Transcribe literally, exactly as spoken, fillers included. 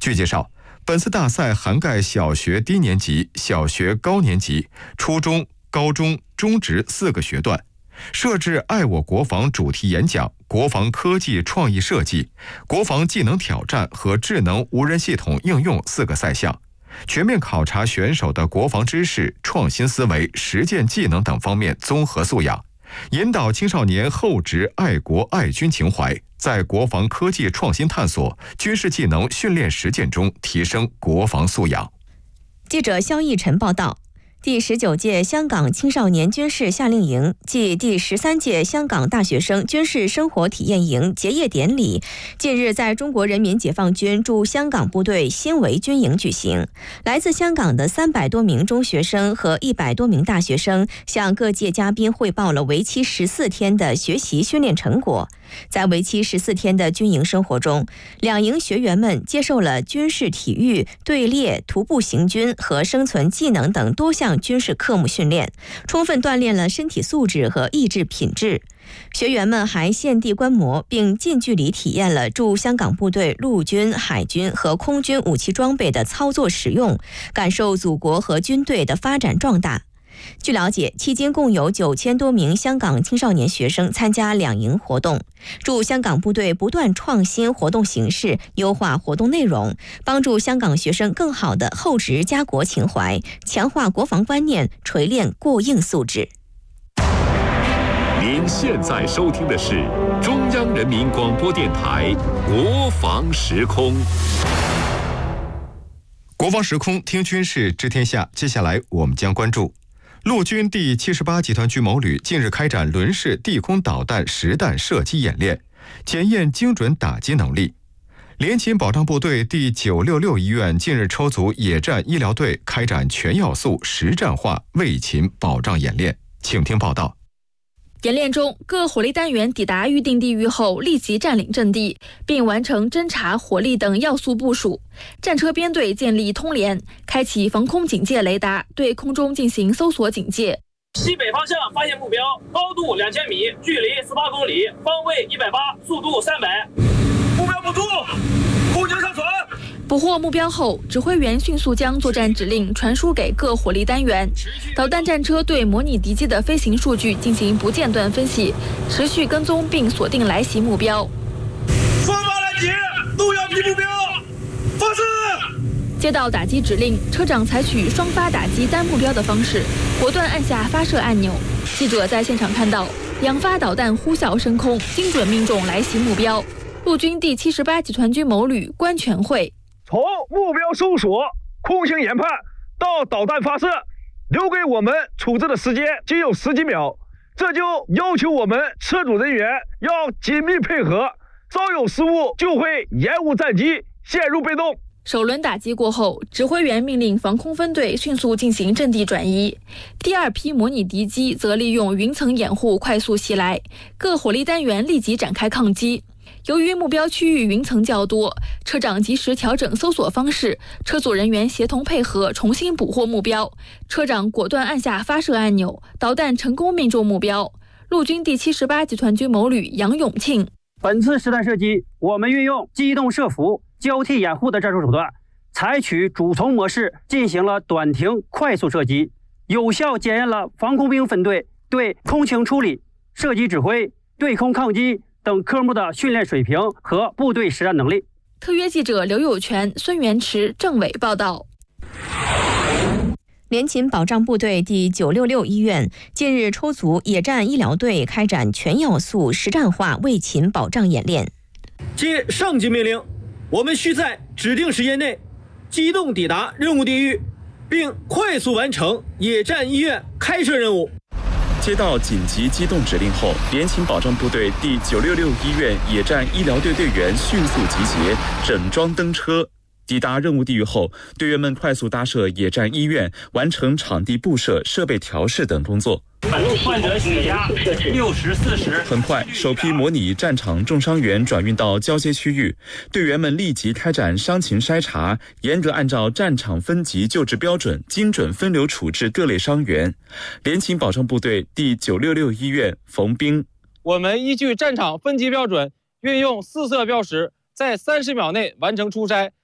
据介绍，本次大赛涵盖小学低年级、小学高年级、初中、高中、中职四个学段，设置爱我国防主题演讲、国防科技创意设计、国防技能挑战和智能无人系统应用四个赛项，全面考察选手的国防知识、创新思维、实践技能等方面综合素养，引导青少年厚植爱国爱军情怀，在国防科技创新探索、军事技能训练实践中提升国防素养。 记者肖逸晨报道。第十九届香港青少年军事夏令营暨第十三届香港大学生军事生活体验营结业典礼近日在中国人民解放军驻香港部队新围军营举行。来自香港的三百多名中学生和一百多名大学生向各界嘉宾汇报了为期十四天的学习训练成果。在为期十四天的军营生活中，两营学员们接受了军事体育、队列、徒步行军和生存技能等多项军事科目训练，充分锻炼了身体素质和意志品质。学员们还现地观摩并近距离体验了驻香港部队陆军、海军和空军武器装备的操作使用，感受祖国和军队的发展壮大。据了解，期间共有九千多名香港青少年学生参加两营活动。驻香港部队不断创新活动形式，优化活动内容，帮助香港学生更好地厚植家国情怀，强化国防观念，锤炼过硬素质。 您现在收听的是中央人民广播电台国防时空。 国防时空，听军事知天下。接下来我们将关注陆军第七十八集团军某旅近日开展轮式地空导弹实弹射击演练，检验精准打击能力。联勤保障部队第九六六医院近日抽组野战医疗队开展全要素实战化卫勤保障演练，请听报道。 演练中，各火力单元抵达预定地域后立即占领阵地，并完成侦察、火力等要素部署。战车编队建立通联，开启防空警戒雷达，对空中进行搜索警戒。 西北方向发现目标，高度两千米，距离十八公里，方位一百八，速度三百。目标捕捉，空警上传。 捕获目标后，指挥员迅速将作战指令传输给各火力单元。导弹战车对模拟敌机的飞行数据进行不间断分析，持续跟踪并锁定来袭目标。 双发拦截，都要击目标，发射。 接到打击指令，车长采取双发打击单目标的方式，果断按下发射按钮。记者在现场看到，两发导弹呼啸升空，精准命中来袭目标。陆军第七十八集团军某旅观全会。 从目标搜索、空情研判到导弹发射，留给我们处置的时间仅有十几秒，这就要求我们车组人员要紧密配合，稍有失误就会延误战机，陷入被动。 首轮打击过后，指挥员命令防空分队迅速进行阵地转移。第二批模拟敌机则利用云层掩护快速袭来，各火力单元立即展开抗击。由于目标区域云层较多，车长及时调整搜索方式，车组人员协同配合，重新捕获目标。车长果断按下发射按钮，导弹成功命中目标。陆军第七十八集团军某旅杨永庆： 本次实弹射击，我们运用机动射伏、交替掩护的战术手段，采取主从模式进行了短停快速射击，有效检验了防空兵分队对空情处理、射击指挥、对空抗击等科目的训练水平和部队实战能力。 特约记者刘有全、孙元池、郑伟报道。 联勤保障部队第九六六医院近日抽组野战医疗队开展全要素实战化卫勤保障演练。 接上级命令，我们需在指定时间内机动抵达任务地域，并快速完成野战医院开设任务。 接到紧急机动指令后，联勤保障部队第九六六医院野战医疗队队员迅速集结，整装登车。抵达任务地域后，队员们快速搭设野战医院，完成场地布设、设备调试等工作。 患者血压六十四十。 很快，首批模拟战场重伤员转运到交接区域，队员们立即开展伤情筛查，严格按照战场分级救治标准，精准分流处置各类伤员。联勤保障部队第九六六医院冯兵： 我们依据战场分级标准，运用四色标识，在三十秒内完成出筛，